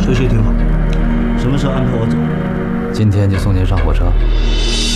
休息挺好。什么时候安排我走？ 今天就送您上火车。